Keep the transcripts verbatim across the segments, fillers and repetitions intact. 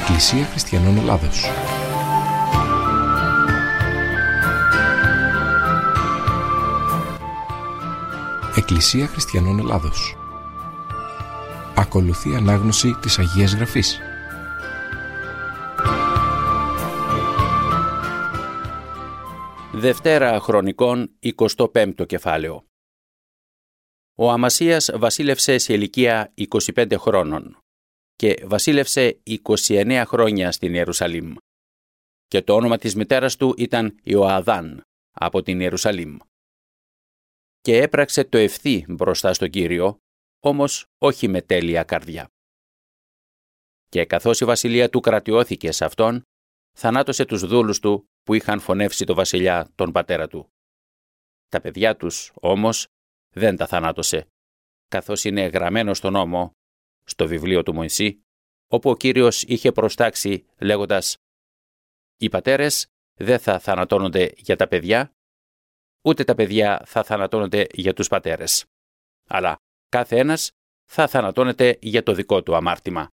Εκκλησία Χριστιανών Ελλάδος. Εκκλησία Χριστιανών Ελλάδος. Ακολουθεί ανάγνωση της Αγίας Γραφής. Δευτέρα Χρονικών, εικοστό πέμπτο κεφάλαιο. Ο Αμασίας βασίλευσε σε ηλικία είκοσι πέντε χρόνων και βασίλευσε είκοσι εννέα χρόνια στην Ιερουσαλήμ. Και το όνομα της μητέρας του ήταν Ιωαδάν από την Ιερουσαλήμ. Και έπραξε το ευθύ μπροστά στον Κύριο, όμως όχι με τέλεια καρδιά. Και καθώς η βασιλεία του κρατιώθηκε σε αυτόν, θανάτωσε τους δούλους του που είχαν φωνεύσει το βασιλιά τον πατέρα του. Τα παιδιά τους, όμως, δεν τα θανάτωσε, καθώς είναι γραμμένο στον νόμο, στο βιβλίο του Μωυσή, όπου ο Κύριος είχε προστάξει λέγοντας «Οι πατέρες δεν θα θανατώνονται για τα παιδιά, ούτε τα παιδιά θα θανατώνονται για τους πατέρες, αλλά κάθε ένας θα θανατώνεται για το δικό του αμάρτημα».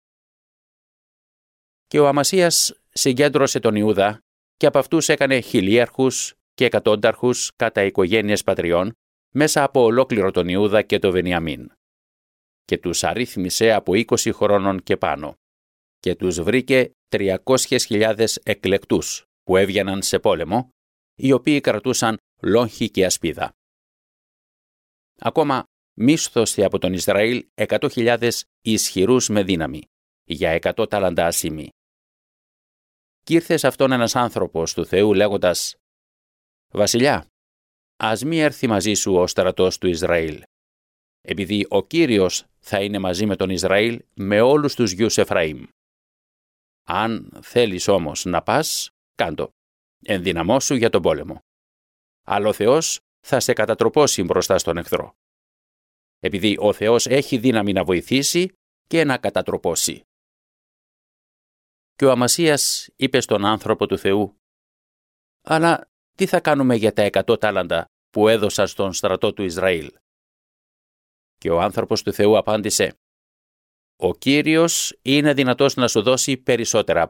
Και ο Αμασίας συγκέντρωσε τον Ιούδα και από αυτούς έκανε χιλίαρχους και εκατόνταρχους κατά οικογένειες πατριών μέσα από ολόκληρο τον Ιούδα και το Βενιαμίν. Και τους αρίθμησε από είκοσι χρόνων και πάνω και τους βρήκε τριακόσιες χιλιάδες εκλεκτούς που έβγαιναν σε πόλεμο, οι οποίοι κρατούσαν λόγχη και ασπίδα. Ακόμα μίσθωσε από τον Ισραήλ εκατό χιλιάδες ισχυρούς με δύναμη, για εκατό τάλαντα ασήμι. Κι ήρθε σε αυτόν ένας άνθρωπος του Θεού λέγοντας «Βασιλιά, ας μη έρθει μαζί σου ο στρατός του Ισραήλ, επειδή ο Κύριος θα είναι μαζί με τον Ισραήλ με όλους τους γιους Εφραήμ. Αν θέλεις όμως να πας, κάντο, ενδυναμώσου για τον πόλεμο. Αλλά ο Θεός θα σε κατατροπώσει μπροστά στον εχθρό, επειδή ο Θεός έχει δύναμη να βοηθήσει και να κατατροπώσει». Και ο Αμασίας είπε στον άνθρωπο του Θεού «Αλλά τι θα κάνουμε για τα εκατό τάλαντα που έδωσα στον στρατό του Ισραήλ?» Και ο άνθρωπος του Θεού απάντησε «Ο Κύριος είναι δυνατός να σου δώσει περισσότερα